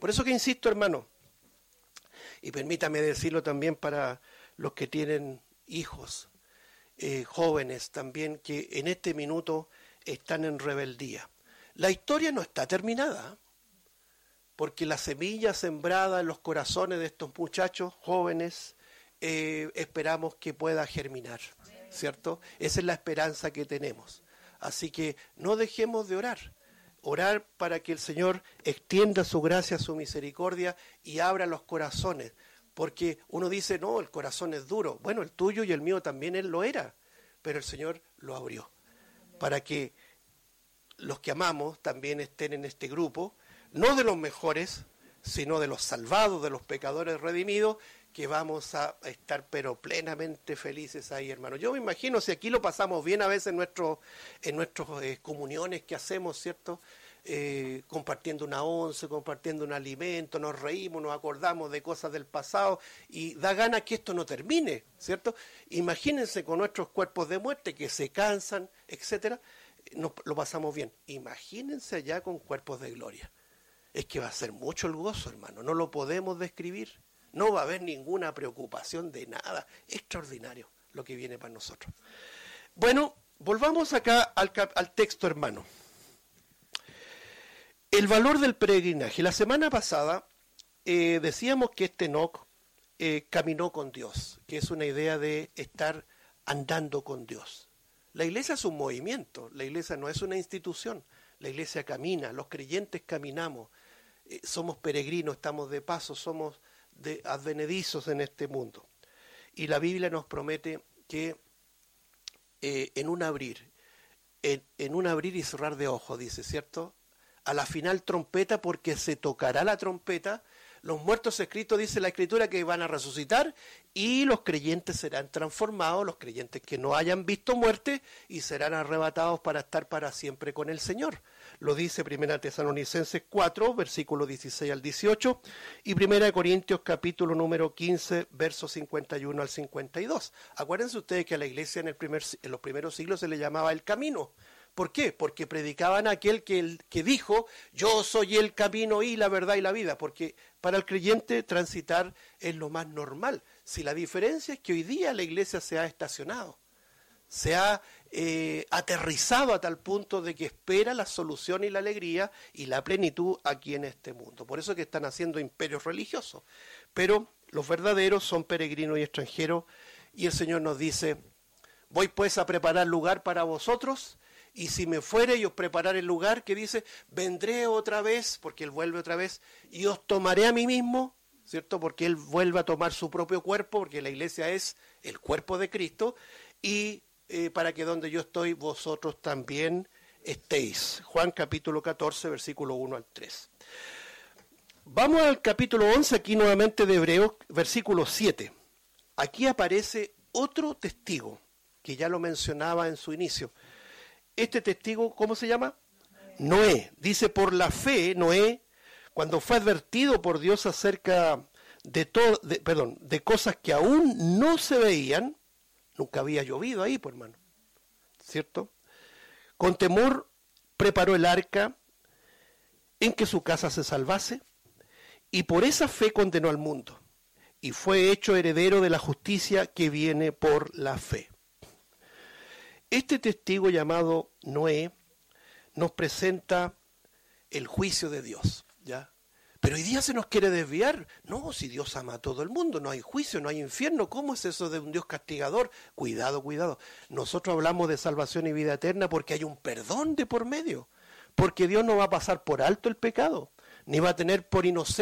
Por eso que insisto, hermano, y permítame decirlo también para los que tienen hijos, jóvenes también, que en este minuto están en rebeldía. La historia no está terminada, porque la semilla sembrada en los corazones de estos muchachos jóvenes, esperamos que pueda germinar, ¿cierto? Esa es la esperanza que tenemos. Así que no dejemos de orar para que el Señor extienda su gracia, su misericordia y abra los corazones. Porque uno dice, no, el corazón es duro. Bueno, el tuyo y el mío también él lo era, pero el Señor lo abrió. Para que los que amamos también estén en este grupo, no de los mejores, sino de los salvados, de los pecadores redimidos, que vamos a estar pero plenamente felices ahí, hermano. Yo me imagino, si aquí lo pasamos bien a veces en nuestras comuniones que hacemos, ¿cierto? Compartiendo una once, compartiendo un alimento, nos reímos, nos acordamos de cosas del pasado y da ganas que esto no termine, ¿cierto? Imagínense con nuestros cuerpos de muerte que se cansan, etcétera, lo pasamos bien. Imagínense allá con cuerpos de gloria. Es que va a ser mucho el gozo, hermano, no lo podemos describir. No va a haber ninguna preocupación de nada. Extraordinario lo que viene para nosotros. Bueno, volvamos acá al texto, hermano. El valor del peregrinaje. La semana pasada decíamos que Enoc caminó con Dios, que es una idea de estar andando con Dios. La iglesia es un movimiento, la iglesia no es una institución. La iglesia camina, los creyentes caminamos, somos peregrinos, estamos de paso, somos advenedizos en este mundo. Y la Biblia nos promete que en un abrir y cerrar de ojos, dice, ¿cierto? A la final trompeta, porque se tocará la trompeta, los muertos escritos, dice la Escritura, que van a resucitar y los creyentes serán transformados, los creyentes que no hayan visto muerte, y serán arrebatados para estar para siempre con el Señor. Lo dice 1 Tesalonicenses 4, versículos 16 al 18, y 1 Corintios capítulo número 15, versos 51 al 52. Acuérdense ustedes que a la iglesia en los primeros siglos se le llamaba el camino. ¿Por qué? Porque predicaban a aquel que dijo, yo soy el camino y la verdad y la vida, porque para el creyente transitar es lo más normal. Si la diferencia es que hoy día la iglesia se ha estacionado, se ha aterrizado a tal punto de que espera la solución y la alegría y la plenitud aquí en este mundo. Por eso es que están haciendo imperios religiosos. Pero los verdaderos son peregrinos y extranjeros, y el Señor nos dice, voy pues a preparar lugar para vosotros, y si me fuere y os prepararé el lugar, que dice, vendré otra vez, porque Él vuelve otra vez, y os tomaré a mí mismo, ¿cierto? Porque Él vuelve a tomar su propio cuerpo, porque la iglesia es el cuerpo de Cristo, y para que donde yo estoy, vosotros también estéis. Juan capítulo 14, versículo 1 al 3. Vamos al capítulo 11, aquí nuevamente de Hebreos, versículo 7. Aquí aparece otro testigo, que ya lo mencionaba en su inicio. Este testigo, ¿cómo se llama? Noé. Dice, por la fe, Noé, cuando fue advertido por Dios acerca de cosas que aún no se veían, nunca había llovido ahí, pues, hermano, ¿cierto? Con temor preparó el arca en que su casa se salvase, y por esa fe condenó al mundo, y fue hecho heredero de la justicia que viene por la fe. Este testigo llamado Noé nos presenta el juicio de Dios, ¿ya? Pero hoy día se nos quiere desviar. No, si Dios ama a todo el mundo, no hay juicio, no hay infierno. ¿Cómo es eso de un Dios castigador? Cuidado, cuidado. Nosotros hablamos de salvación y vida eterna porque hay un perdón de por medio. Porque Dios no va a pasar por alto el pecado, ni va a tener por inocente